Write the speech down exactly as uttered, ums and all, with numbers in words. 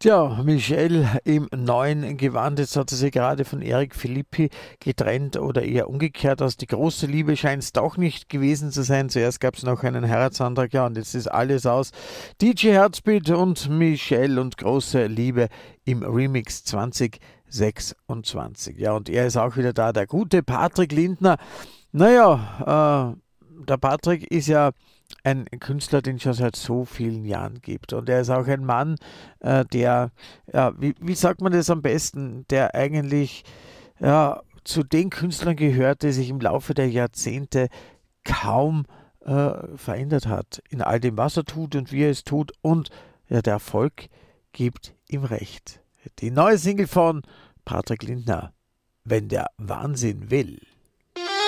Tja, Michelle im neuen Gewand, jetzt hat sie sich gerade von Eric Filippi getrennt oder eher umgekehrt. Also die große Liebe scheint es doch nicht gewesen zu sein. Zuerst gab es noch einen Heiratsantrag, ja, und jetzt ist alles aus. D J Herzbeat und Michelle und große Liebe im Remix zwanzig sechsundzwanzig. Ja, und er ist auch wieder da, der gute Patrick Lindner. Naja, äh, der Patrick ist ja ein Künstler, den es schon seit so vielen Jahren gibt. Und er ist auch ein Mann, äh, der, ja, wie, wie sagt man das am besten, der eigentlich ja, zu den Künstlern gehört, die sich im Laufe der Jahrzehnte kaum äh, verändert hat. In all dem, was er tut und wie er es tut. Und ja, der Erfolg gibt ihm recht. Die neue Single von Patrick Lindner, Wenn der Wahnsinn will.